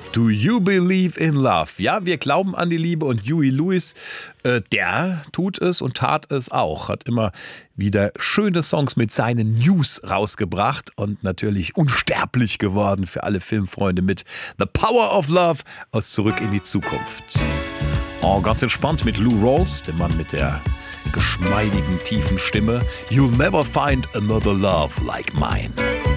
Do you believe in love? Ja, wir glauben an die Liebe und Huey Lewis, der tut es und tat es auch. Hat immer wieder schöne Songs mit seinen News rausgebracht und natürlich unsterblich geworden für alle Filmfreunde mit The Power of Love aus Zurück in die Zukunft. Oh, ganz entspannt mit Lou Rawls, dem Mann mit der geschmeidigen, tiefen Stimme. You'll never find another love like mine.